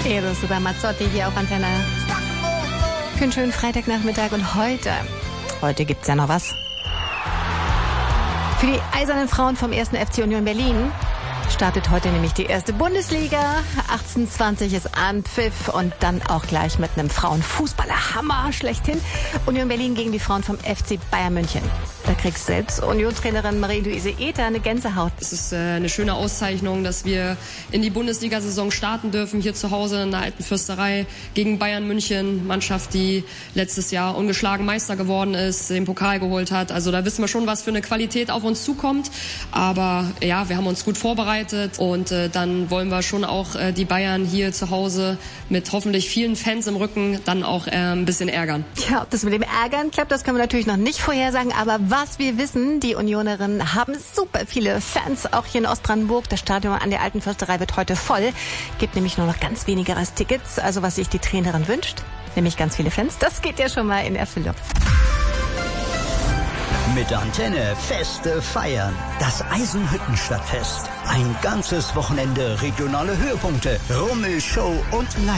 Eros Ramazzotti hier auf Antenne. Für einen schönen Freitagnachmittag und heute gibt's ja noch was. Für die eisernen Frauen vom 1. FC Union Berlin startet heute nämlich die erste Bundesliga. 18:20 ist Anpfiff und dann auch gleich mit einem Frauenfußballer-Hammer schlechthin. Union Berlin gegen die Frauen vom FC Bayern München. Da kriegst selbst Union-Trainerin Marie-Louise Ether eine Gänsehaut. Es ist eine schöne Auszeichnung, dass wir in die Bundesliga-Saison starten dürfen, hier zu Hause in der Alten Fürsterei gegen Bayern München. Mannschaft, die letztes Jahr ungeschlagen Meister geworden ist, den Pokal geholt hat. Also da wissen wir schon, was für eine Qualität auf uns zukommt. Aber ja, wir haben uns gut vorbereitet und dann wollen wir schon auch die Bayern hier zu Hause mit hoffentlich vielen Fans im Rücken dann auch ein bisschen ärgern. Ja, ob das mit dem Ärgern klappt, das können wir natürlich noch nicht vorhersagen, aber was wir wissen, die Unionerinnen haben super viele Fans, auch hier in Ostbrandenburg. Das Stadion an der Alten Försterei wird heute voll. Gibt nämlich nur noch ganz wenige Resttickets. Also was sich die Trainerin wünscht, nämlich ganz viele Fans, das geht ja schon mal in Erfüllung. Mit Antenne Feste feiern. Das Eisenhüttenstadtfest. Ein ganzes Wochenende regionale Höhepunkte, Rummel, Show und Live.